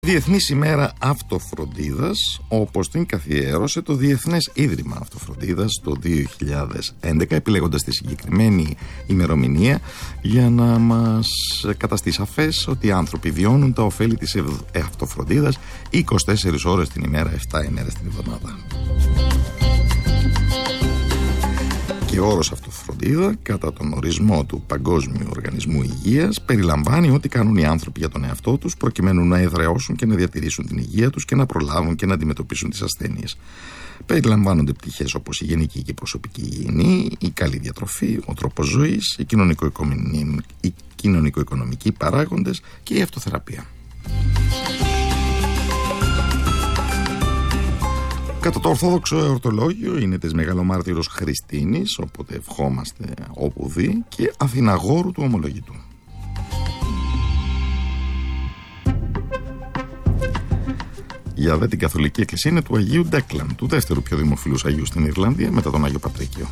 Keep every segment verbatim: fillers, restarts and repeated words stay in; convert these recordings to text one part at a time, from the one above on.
Διεθνής ημέρα αυτοφροντίδας, όπως την καθιέρωσε το Διεθνές Ίδρυμα Αυτοφροντίδας το δύο χιλιάδες έντεκα, επιλέγοντας τη συγκεκριμένη ημερομηνία για να μας καταστεί σαφές ότι οι άνθρωποι βιώνουν τα ωφέλη της αυτοφροντίδας είκοσι τέσσερις ώρες την ημέρα, επτά ημέρες την εβδομάδα. Και ο όρος αυτοφροντίδα, κατά τον ορισμό του Παγκόσμιου Οργανισμού Υγείας, περιλαμβάνει ό,τι κάνουν οι άνθρωποι για τον εαυτό τους προκειμένου να εδραιώσουν και να διατηρήσουν την υγεία τους και να προλάβουν και να αντιμετωπίσουν τις ασθένειες. Περιλαμβάνονται πτυχές όπως η γενική και η προσωπική υγιεινή, η καλή διατροφή, ο τρόπος ζωής, οι κοινωνικο-οικονομικοί παράγοντες και η αυτοθεραπεία. Κατά το Ορθόδοξο εορτολόγιο είναι της Μεγαλομάρτυρος Χριστίνης, οπότε ευχόμαστε όπου δει, και Αθηναγόρου του Ομολογητού. Για δε την Καθολική Εκκλησία είναι του Αγίου Ντέκλαν, του δεύτερου πιο δημοφιλούς Αγίου στην Ιρλανδία μετά τον Άγιο Πατρίκιο.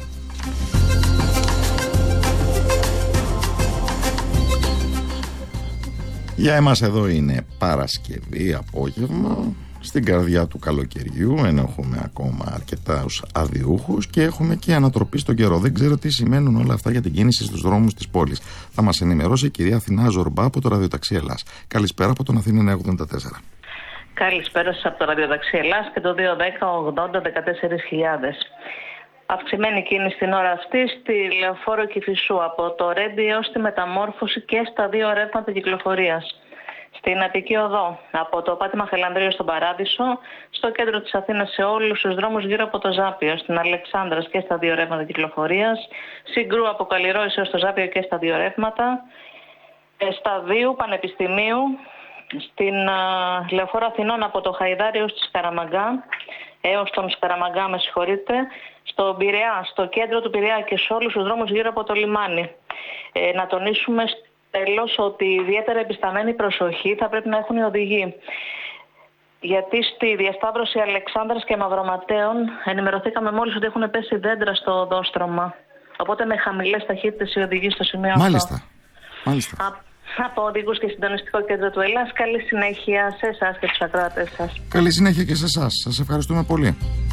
Για εμάς εδώ είναι Παρασκευή απόγευμα, στην καρδιά του καλοκαιριού, ενώ έχουμε ακόμα αρκετούς αδιούχους και έχουμε και ανατροπή στον καιρό. Δεν ξέρω τι σημαίνουν όλα αυτά για την κίνηση στους δρόμους της πόλης. Θα μας ενημερώσει η κυρία Αθηνά Ζορμπά από το Ραδιοταξί Ελλάς. Καλησπέρα από τον Αθήνα εννιακόσια ογδόντα τέσσερα. Καλησπέρα σας από το Ραδιοταξί Ελλάς και το δύο δέκα ογδόντα δεκατέσσερις χιλιάδες. Αυξημένη κίνηση την ώρα αυτή στη Λεωφόρο Κηφισού από το Ρέντι έως τη Μεταμόρφωση και στα δύο ρεύματα κυκλοφορίας. Στην Αττική Οδό, από το πάτημα Χελανδρίου στον Παράδεισο, στο κέντρο της Αθήνας σε όλους τους δρόμους γύρω από το Ζάπιο, στην Αλεξάνδρας και στα δύο ρεύματα κυκλοφορίας, Συγκρού από Καλλιρόης έως το Ζάπιο και στα δύο ρεύματα, Σταδίου Πανεπιστημίου, στην uh, Λεωφόρο Αθηνών από το Χαϊδάρι έως τη Σκαραμαγκά, έως τον Σκαραμαγκά με συγχωρείτε, στο Πειραιά, στο κέντρο του Πειραιά και σε όλους τους δρόμους γύρω από το λιμάνι. Ε, να τονίσουμε τέλος ότι ιδιαίτερα επισταμένη προσοχή θα πρέπει να έχουν οι οδηγοί. Γιατί στη διασταύρωση Αλεξάνδρας και Μαυροματέων ενημερωθήκαμε μόλις ότι έχουν πέσει δέντρα στο οδόστρωμα. Οπότε με χαμηλές ταχύτητες οι οδηγοί στο σημείο Μάλιστα. αυτό. Μάλιστα. Α, από οδηγούς και συντονιστικό κέντρο του Ελλάς, καλή συνέχεια σε εσάς και τους ακροατές σας. Καλή συνέχεια και σε εσάς. Σας ευχαριστούμε πολύ.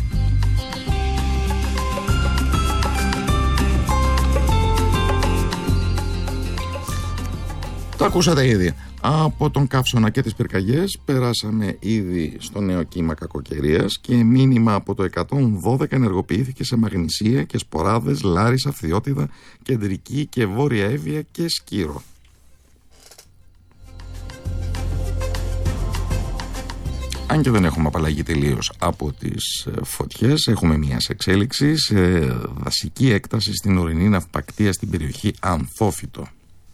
Το ακούσατε ήδη. Από τον Καύσωνα και τις πυρκαγιές περάσαμε ήδη στο νέο κύμα κακοκαιρίας και μήνυμα από το εκατόν δώδεκα ενεργοποιήθηκε σε Μαγνησία και Σποράδες, Λάρισα, Φθιώτιδα, Κεντρική και Βόρεια Εύβοια και Σκύρο. Αν και δεν έχουμε απαλλαγή τελείως από τις φωτιές, έχουμε μια εξέλιξη σε δασική έκταση στην ορεινή ναυπακτία στην περιοχή Ανθόφυτο.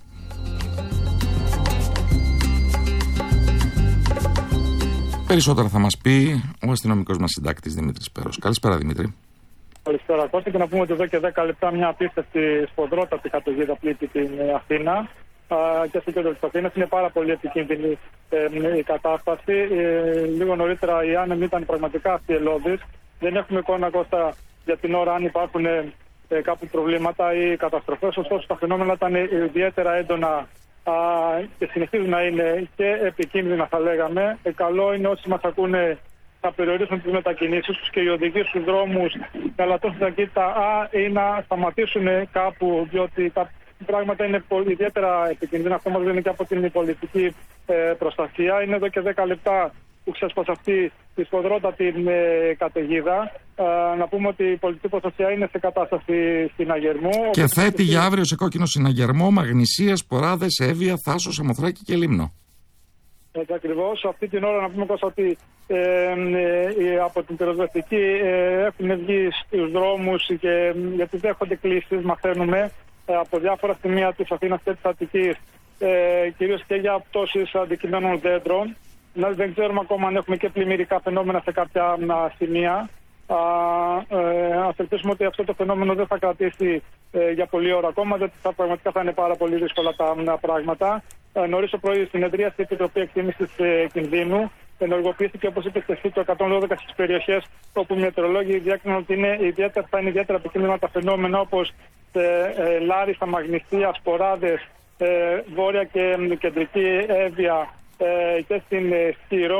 Περισσότερα θα μας πει ο αστυνομικός μας συντάκτης Δημήτρης Πέρος. Καλησπέρα, Δημήτρη. Καλησπέρα, Κώστα, και να πούμε ότι εδώ και δέκα λεπτά μια απίστευτη σπονδρότατη καταιγίδα πλήττει την Αθήνα και στο κέντρο της Αθήνας. Είναι πάρα πολύ επικίνδυνη ε, η κατάσταση. Ε, λίγο νωρίτερα η άνεμη ήταν πραγματικά θυελλώδης. Δεν έχουμε εικόνα, Κώστα, για την ώρα αν υπάρχουν ε, κάπου προβλήματα ή καταστροφές. Ωστόσο, τα φαινόμενα ήταν ιδιαίτερα έντονα Α, και συνεχίζουν να είναι και επικίνδυνα, θα λέγαμε. Ε, καλό είναι όσοι μας ακούνε να περιορίσουν τις μετακινήσεις τους και οι οδηγοί στους δρόμους να λατώσουν τα κοίτα α, ή να σταματήσουν κάπου, διότι τα πράγματα είναι πολύ, ιδιαίτερα επικίνδυνα. Αυτό μας δίνει και από την πολιτική ε, προστασία. Είναι εδώ και δέκα λεπτά που ξέσπασε αυτή τη σφοδρότατη ε, καταιγίδα. Ε, να πούμε ότι η πολιτική προστασία είναι σε κατάσταση συναγερμού. Και θέτει για αύριο σε κόκκινο συναγερμό Μαγνησία, Σποράδες, Εύβοια, Θάσο, Σαμοθράκη και Λίμνο. Έτσι ακριβώς. Αυτή την ώρα να πούμε πως ότι ε, ε, από την πυροσβεστική ε, έχουν βγει στους δρόμους και, γιατί δέχονται κλήσεις, μαθαίνουμε ε, από διάφορα σημεία της Αθήνας και της Αττικής, ε, κυρίως και για πτώσεις αντικειμένων δέντρων. Δεν ξέρουμε ακόμα αν έχουμε και πλημμυρικά φαινόμενα σε κάποια σημεία. Α, ε, ας ελπίσουμε ότι αυτό το φαινόμενο δεν θα κρατήσει ε, για πολλή ώρα ακόμα, γιατί θα, πραγματικά θα είναι πάρα πολύ δύσκολα τα, τα πράγματα. Ε, νωρίς το πρωί συνεδρίαση η Επιτροπή Εκτίμησης ε, Κινδύνου. Ενεργοποιήθηκε, όπως είπε και εσύ, το εκατόν δώδεκα στις περιοχές όπου οι μετεωρολόγοι διέκριναν ότι είναι ιδιαίτερα, θα είναι ιδιαίτερα επικίνδυνα τα φαινόμενα, όπως ε, ε, Λάρισα, Μαγνησία, Σποράδες, ε, Βόρεια και Κεντρική Εύβοια ε, και στην ε, Σκύρο.